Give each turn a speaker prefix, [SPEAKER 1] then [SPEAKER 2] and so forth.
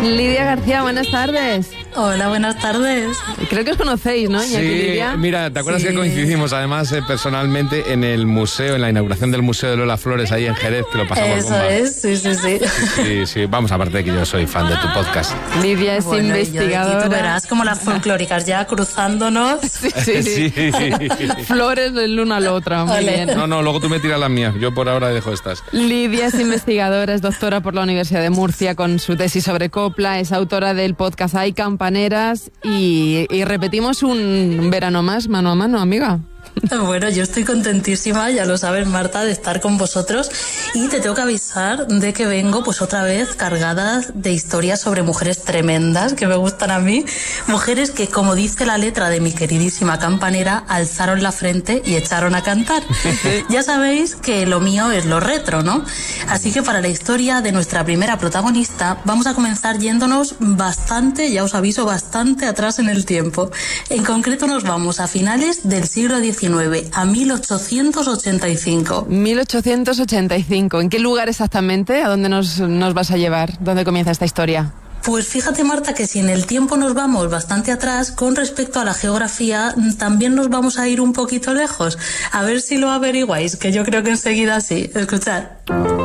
[SPEAKER 1] Lidia García, buenas tardes.
[SPEAKER 2] Hola, buenas tardes.
[SPEAKER 1] Creo que os conocéis, ¿no?
[SPEAKER 3] Sí,
[SPEAKER 1] Lidia.
[SPEAKER 3] Mira, ¿te acuerdas que coincidimos además personalmente en el museo, en la inauguración del Museo de Lola Flores ahí en Jerez, que lo pasamos bomba?
[SPEAKER 2] Eso es,
[SPEAKER 3] Sí, vamos, aparte de que yo soy fan de tu podcast.
[SPEAKER 1] Lidia es investigadora.
[SPEAKER 2] Tú verás como las folclóricas ya cruzándonos.
[SPEAKER 1] Sí. Flores del una a la otra, muy bien.
[SPEAKER 3] No, luego tú me tiras las mías, yo por ahora dejo estas.
[SPEAKER 1] Lidia es investigadora, es doctora por la Universidad de Murcia con su tesis sobre copla, es autora del podcast Hay Campaneras y repetimos un verano más, mano a mano, amiga.
[SPEAKER 2] Bueno, yo estoy contentísima, ya lo sabes, Marta, de estar con vosotros, y te tengo que avisar de que vengo pues otra vez cargada de historias sobre mujeres tremendas que me gustan a mí, mujeres que, como dice la letra de mi queridísima campanera, alzaron la frente y echaron a cantar. Ya sabéis que lo mío es lo retro, ¿no? Así que para la historia de nuestra primera protagonista vamos a comenzar yéndonos bastante, ya os aviso, bastante atrás en el tiempo. En concreto nos vamos a finales del siglo XIX, a 1885.
[SPEAKER 1] 1885. ¿En qué lugar exactamente? ¿A dónde nos vas a llevar? ¿Dónde comienza esta historia?
[SPEAKER 2] Pues fíjate, Marta, que si en el tiempo nos vamos bastante atrás, con respecto a la geografía también nos vamos a ir un poquito lejos. A ver si lo averiguáis, que yo creo que enseguida sí. Escuchad.